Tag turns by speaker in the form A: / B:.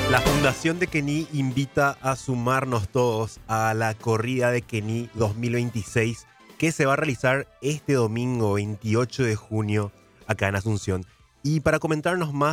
A: La Fundación de Kení invita a sumarnos todos a la corrida de Kení 2026 que se va a realizar este domingo 28 de junio acá en Asunción. Y para comentarnos más